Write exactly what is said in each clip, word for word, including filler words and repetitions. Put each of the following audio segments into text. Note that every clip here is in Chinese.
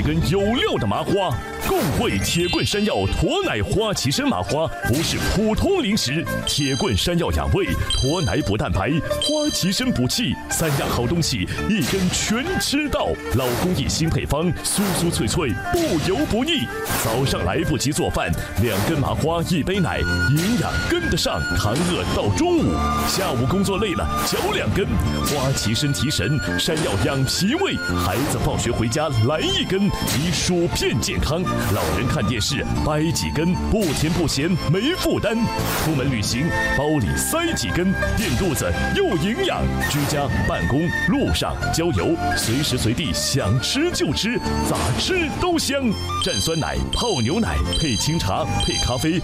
根有料的麻花。共汇铁棍山药驼奶花旗参麻花不是普通零食，铁棍山药养胃，驼奶补蛋白，花旗参补气，三样好东西一根全吃到。老工艺新配方，酥酥脆脆，不油不腻。早上来不及做饭，两根麻花一杯奶，营养跟得上，扛饿到中午。下午工作累了，嚼两根。花旗参提神，山药养脾胃。孩子放学回家来一根，以薯片健康。老人看电视掰几根，不甜不咸，没负担。出门旅行包里塞几根，垫肚子又营养。居家办公路上郊游，随时随地想吃就吃，咋吃都香。蘸酸奶泡牛奶，配清茶配咖啡。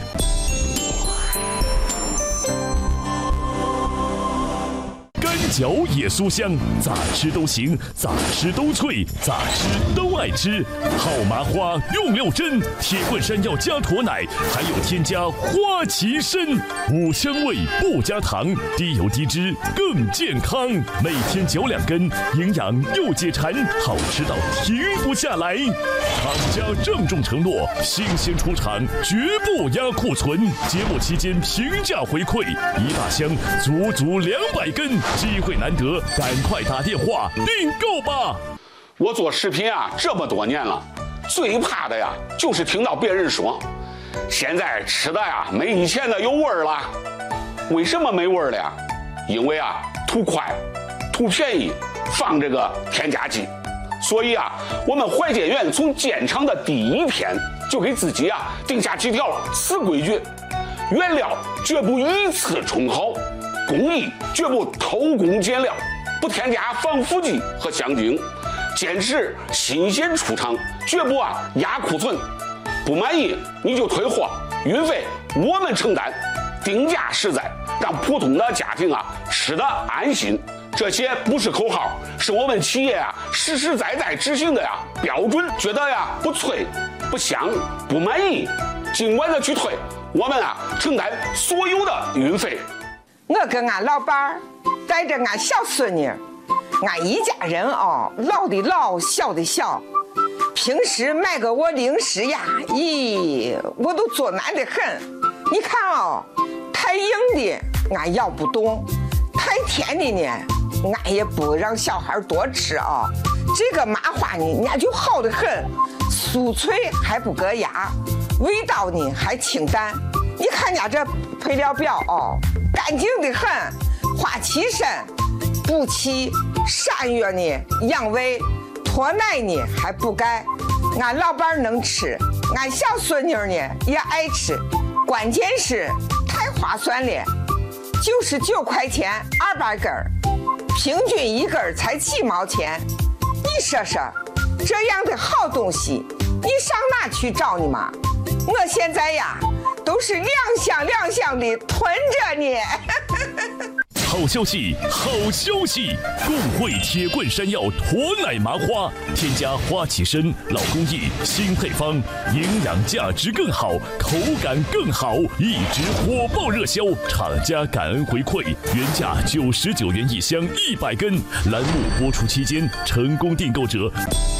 嚼也酥香，咋吃都行，咋吃都脆，咋吃都爱吃。好麻花用料真，铁棍山药加驼奶，还有添加花旗参，无香味不加糖，低油低脂更健康。每天嚼两根，营养又解馋，好吃到停不下来。厂家郑重承诺，新鲜出厂，绝不压库存。节目期间平价回馈，一大箱足足两百根。机会难得，赶快打电话订购吧！ 我做视频啊这么多年了，最怕的呀就是听到别人说，现在吃的呀没以前的有味儿了。为什么没味儿了呀？因为啊图快，图便宜，放这个添加剂。所以啊，我们怀建园从建厂的第一天就给自己啊定下几条死规矩：原料绝不以次充好。工艺绝不偷工减料，不添加防腐剂和香精，坚持新鲜出厂，绝不啊压库存。不满意你就退货，运费我们承担，定价实在，让普通的家庭啊吃得安心。这些不是口号，是我们企业啊实实在在执行的呀标准。觉得呀不脆、不香、不满意，尽管的去退，我们啊承担所有的运费。 我跟俺老伴儿带着俺小孙女，俺一家人哦，老的老，小的小。平时买个我零食呀，咦，我都做难得很。你看哦，太硬的俺咬不动，太甜的呢，俺也不让小孩多吃啊。这个麻花呢，俺就好得很，酥脆还不硌牙，味道呢还清淡。你看人家这配料表哦，干净的很。花旗参补气，山药呢养胃，驼奶呢还补钙。俺老伴能吃，俺小孙女呢也爱吃。关键是太划算了，九十九块钱二百根，平均一根才几毛钱。你说说，这样的好东西，你上哪去找呢嘛？我现在呀。都是两箱两箱的囤着呢。 好消息，好消息！共汇铁棍山药驼奶麻花，添加花旗参，老工艺，新配方，营养价值更好，口感更好，一直火爆热销。厂家感恩回馈，原价九十九元一箱，一百根。栏目播出期间，成功订购者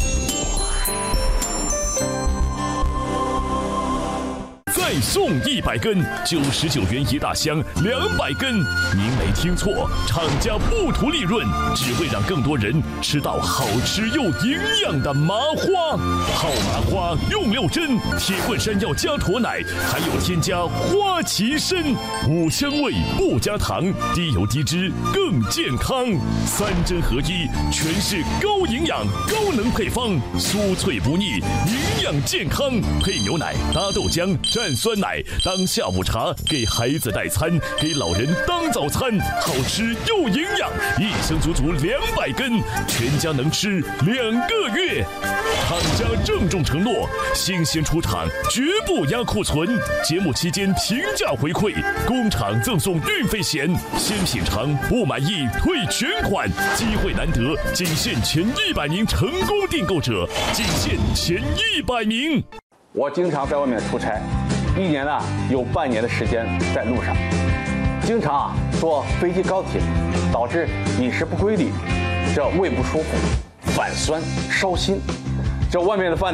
再送一百根，九十九元一大箱，两百根。您没听错，厂家不图利润，只为让更多人吃到好吃又营养的麻花。好麻花用料真，铁棍山药加驼奶，还有添加花旗参，无香味不加糖，低油低脂更健康。三珍合一，全是高营养高能配方，酥脆不腻，营养健康。配牛奶搭豆浆蘸酸奶当下午茶，给孩子代餐，给老人当早餐，好吃又营养，一箱足足两百根，全家能吃两个月。厂家郑重承诺，新鲜出厂，绝不压库存。节目期间平价回馈，工厂赠送运费险，先品尝不满意退全款。机会难得，仅限前一百名成功订购者，仅限前一百名。 我经常在外面出差，一年呢有半年的时间在路上，经常啊坐飞机高铁，导致饮食不规律，这胃不舒服、反酸、烧心，这外面的饭